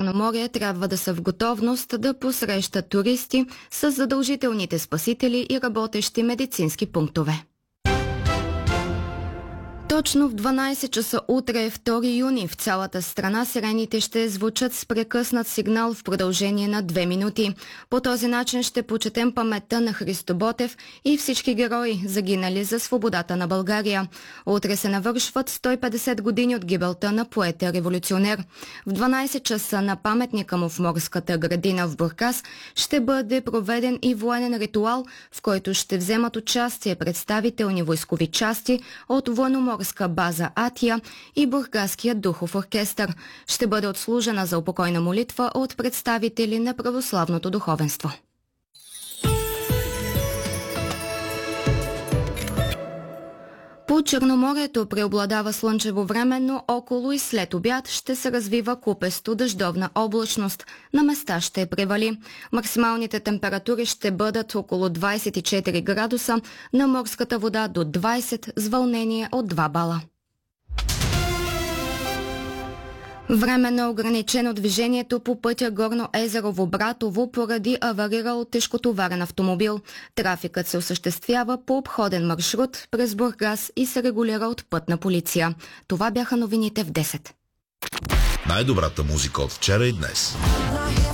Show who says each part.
Speaker 1: Черноморие трябва да са в готовност да посрещат туристи с задължителните спасители и работещи медицински пунктове. Точно в 12 часа утре, 2 юни, в цялата страна сирените ще звучат с прекъснат сигнал в продължение на 2 минути. По този начин ще почетем паметта на Христо Ботев и всички герои, загинали за свободата на България. Утре се навършват 150 години от гибелта на поета-революционер. В 12 часа на паметника му в Морската градина в Бургас ще бъде проведен и военен ритуал, в който ще вземат участие представителни войскови части от военноморска база Атия и Бургаския духов оркестър. Ще бъде отслужена за упокойна молитва от представители на православното духовенство. По Черноморието преобладава слънчево време, но около и след обяд ще се развива купесто дъждовна облачност. На места ще превали. Максималните температури ще бъдат около 24 градуса, на морската вода до 20 с вълнение от 2 бала. Временно ограничено движението по пътя Горно Езерово-Братово поради аварирал тежкотоварен автомобил. Трафикът се осъществява по обходен маршрут през Бургас и се регулира от пътна полиция. Това бяха новините в 10.
Speaker 2: Най-добрата музика от вчера и днес.